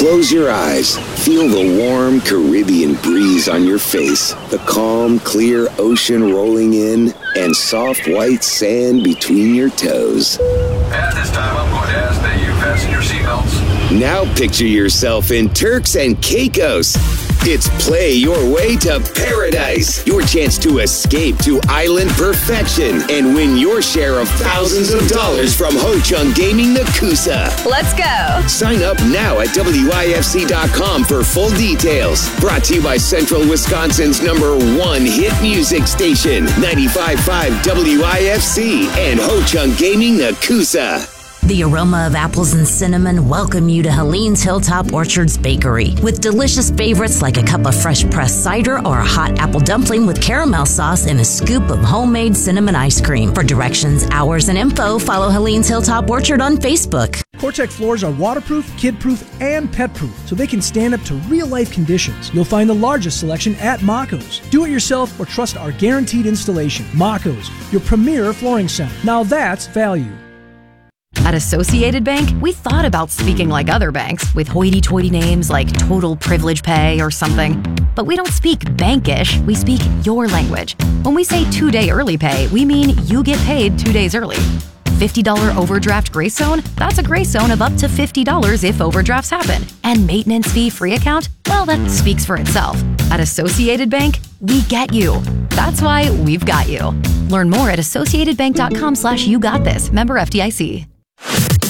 Close your eyes. Feel the warm Caribbean breeze on your face, the calm, clear ocean rolling in, and soft white sand between your toes. At this time, I'm going to ask that you fasten your seatbelts. Now picture yourself in Turks and Caicos. It's Play Your Way to Paradise. Your chance to escape to island perfection and win your share of thousands of dollars from Ho Chunk Gaming Nakusa. Let's go. Sign up now at WIFC.com for full details. Brought to you by Central Wisconsin's #1 hit music station, 95.5 WIFC and Ho Chunk Gaming Nakusa. The aroma of apples and cinnamon welcome you to Helene's Hilltop Orchards Bakery with delicious favorites like a cup of fresh pressed cider or a hot apple dumpling with caramel sauce and a scoop of homemade cinnamon ice cream. For directions, hours, and info, follow Helene's Hilltop Orchard on Facebook. Portec floors are waterproof, kid-proof, and pet-proof, so they can stand up to real-life conditions. You'll find the largest selection at Maco's. Do it yourself or trust our guaranteed installation. Maco's, your premier flooring center. Now that's value. At Associated Bank, we thought about speaking like other banks with hoity-toity names like Total Privilege Pay or something. But we don't speak bankish, we speak your language. When we say 2-day early pay, we mean you get paid 2 days early. $50 overdraft grace zone? That's a grace zone of up to $50 if overdrafts happen. And maintenance fee free account? Well, that speaks for itself. At Associated Bank, we get you. That's why we've got you. Learn more at associatedbank.com/yougotthis. Member FDIC.